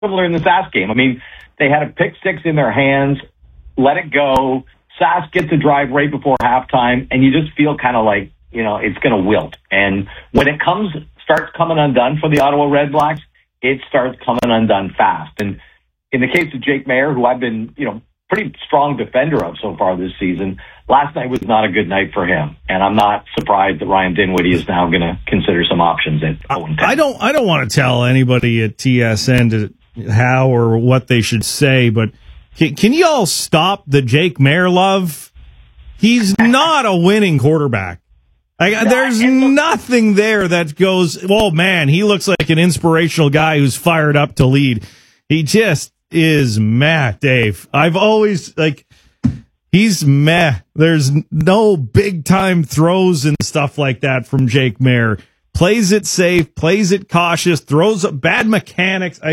similar in the Sask game. I mean, they had a pick six in their hands, let it go. Sask gets a drive right before halftime, and you just feel kind of like, it's going to wilt. And when it starts coming undone for the Ottawa Redblacks, it starts coming undone fast. And in the case of Jake Maier, who I've been, pretty strong defender of so far this season, last night was not a good night for him. And I'm not surprised that Ryan Dinwiddie is now going to consider some options at 0-10. I don't want to tell anybody at TSN how or what they should say, but can you all stop the Jake Maier love? He's not a winning quarterback. There's nothing there that goes, oh man, he looks like an inspirational guy who's fired up to lead. He just is meh, Dave. I've always, he's meh. There's no big time throws and stuff like that from Jake Maier. Plays it safe, plays it cautious, throws bad mechanics.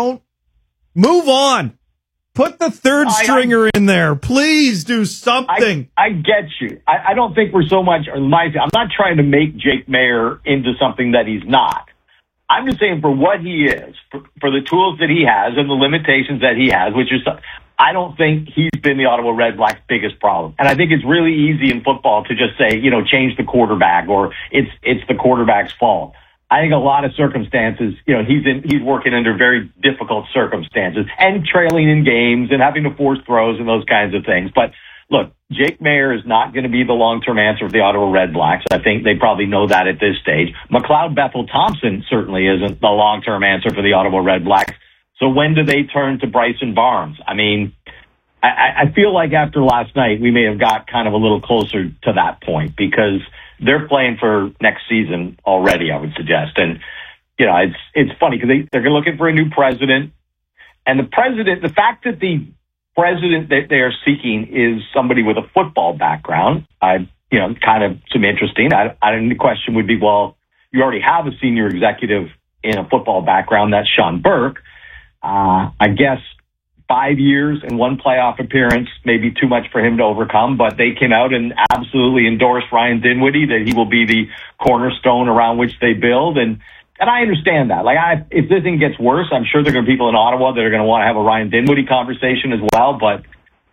Move on. Put the third stringer in there. Please do something. I get you. I don't think we're so much, I'm not trying to make Jake Maier into something that he's not. I'm just saying for what he is, for the tools that he has and the limitations that he has, which is, I don't think he's been the Ottawa Redblacks' biggest problem. And I think it's really easy in football to just say, change the quarterback or it's the quarterback's fault. I think a lot of circumstances, he's working under very difficult circumstances and trailing in games and having to force throws and those kinds of things. But look, Jake Maier is not going to be the long-term answer for the Ottawa Redblacks. I think they probably know that at this stage. McLeod Bethel-Thompson certainly isn't the long-term answer for the Ottawa Redblacks. So when do they turn to Bryson Barnes? I mean, I feel like after last night, we may have got kind of a little closer to that point because they're playing for next season already, I would suggest. And, it's funny because they're looking for a new president. And the fact that the president that they are seeking is somebody with a football background, kind of some interesting. The question would be, well, you already have a senior executive in a football background. That's Sean Burke. I guess 5 years and one playoff appearance may be too much for him to overcome, but they came out and absolutely endorsed Ryan Dinwiddie, that he will be the cornerstone around which they build. And I understand that. If this thing gets worse, I'm sure there are going to be people in Ottawa that are going to want to have a Ryan Dinwiddie conversation as well. But,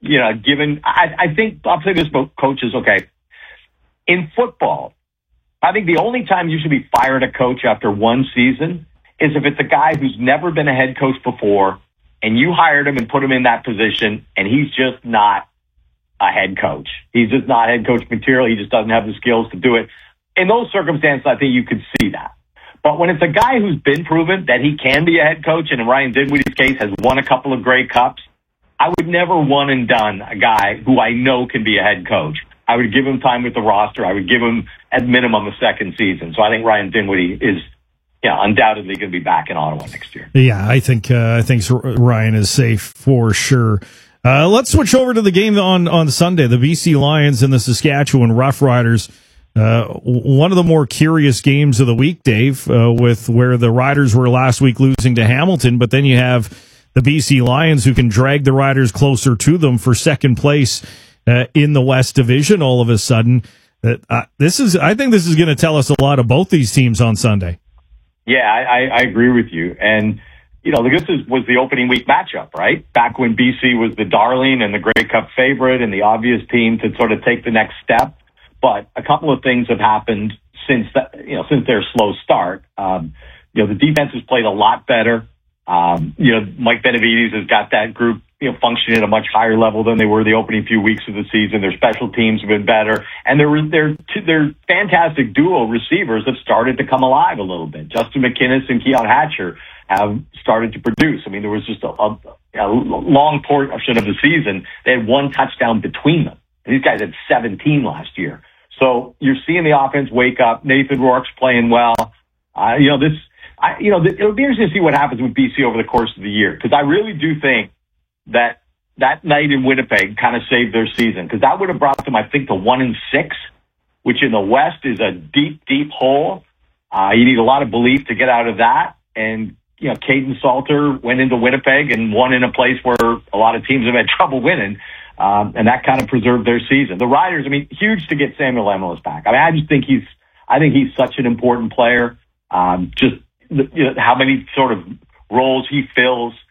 I think I'll say this about coaches, okay. In football, I think the only time you should be fired a coach after one season is if it's a guy who's never been a head coach before and you hired him and put him in that position and he's just not a head coach. He's just not head coach material. He just doesn't have the skills to do it. In those circumstances, I think you could see that. But when it's a guy who's been proven that he can be a head coach, and in Ryan Dinwiddie's case has won a couple of Grey Cups, I would never one and done a guy who I know can be a head coach. I would give him time with the roster. I would give him at minimum a second season. So I think Ryan Dinwiddie is undoubtedly going to be back in Ottawa next year. Yeah, I think Ryan is safe for sure. Let's switch over to the game on Sunday. The BC Lions and the Saskatchewan Roughriders. One of the more curious games of the week, Dave, with where the Riders were last week losing to Hamilton, but then you have the BC Lions who can drag the Riders closer to them for second place in the West Division all of a sudden. I think this is going to tell us a lot of both these teams on Sunday. Yeah, I agree with you. And, this was the opening week matchup, right? Back when BC was the darling and the Grey Cup favorite and the obvious team to sort of take the next step. But a couple of things have happened since their slow start. The defense has played a lot better. Mike Benavides has got that group, functioning at a much higher level than they were the opening few weeks of the season. Their special teams have been better, and their fantastic duo receivers have started to come alive a little bit. Justin McInnes and Keon Hatcher have started to produce. I mean, there was just a long portion of the season they had one touchdown between them. And these guys had 17 last year. So you're seeing the offense wake up. Nathan Rourke's playing well. It'll be interesting to see what happens with BC over the course of the year, because I really do think that night in Winnipeg kind of saved their season, because that would have brought them, I think, to 1-6, which in the West is a deep, deep hole. You need a lot of belief to get out of that. And, Caden Salter went into Winnipeg and won in a place where a lot of teams have had trouble winning. And that kind of preserved their season. The Riders, huge to get Samuel Emilus back. I just think he's such an important player. How many sort of roles he fills